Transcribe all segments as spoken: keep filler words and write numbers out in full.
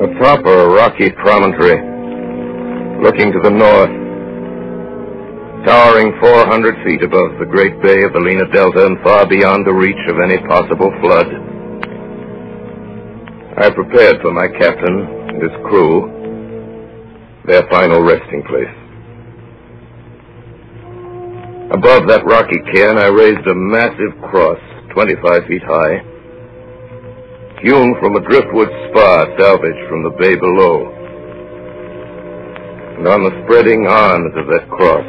Atop a rocky promontory, looking to the north, towering four hundred feet above the great bay of the Lena Delta and far beyond the reach of any possible flood, I prepared for my captain and his crew their final resting place. Above that rocky cairn, I raised a massive cross, twenty-five feet high, hewn from a driftwood spar salvaged from the bay below. And on the spreading arms of that cross,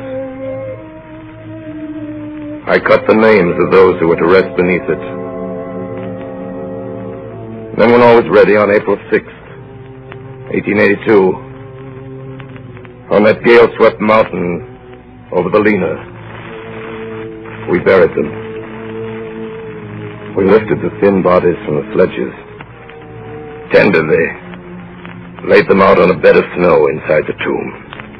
I cut the names of those who were to rest beneath it. Then when all was ready on April sixth, eighteen eighty-two, on that gale-swept mountain over the Lena, we buried them. We lifted the thin bodies from the sledges, tenderly laid them out on a bed of snow inside the tomb.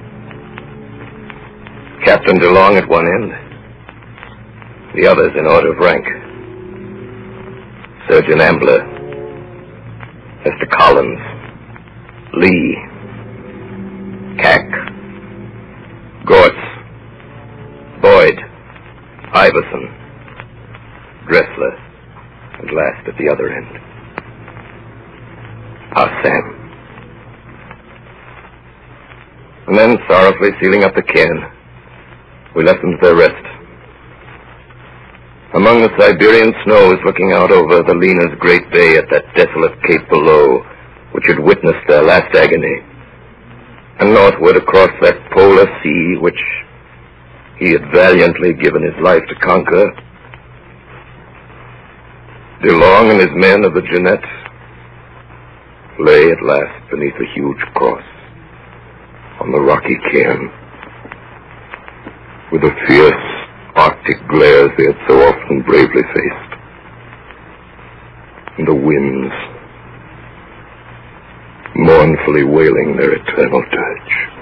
Captain DeLong at one end, the others in order of rank. Surgeon Ambler, Mister Collins, Lee, Cack, Gortz, Boyd, Iverson, Dressler, and last at the other end, our Sam. And then, sorrowfully sealing up the cairn, we left them to their rest. Among the Siberian snows looking out over the Lena's great bay at that desolate cape below, which had witnessed their last agony, and northward across that polar sea which he had valiantly given his life to conquer, DeLong and his men of the Jeannette lay at last beneath a huge cross on the rocky cairn, with the fierce Arctic glares they had so often bravely faced, and the winds mournfully wailing their eternal dirge.